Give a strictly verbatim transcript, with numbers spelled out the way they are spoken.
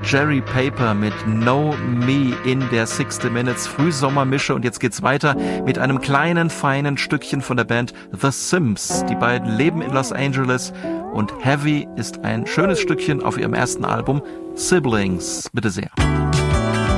Jerry Paper mit Know Me in der sixty Minutes Frühsommermische. Und jetzt geht's weiter mit einem kleinen, feinen Stückchen von der Band The Sims. Die beiden leben in Los Angeles und Heavy ist ein schönes Stückchen auf ihrem ersten Album Siblings. Bitte sehr.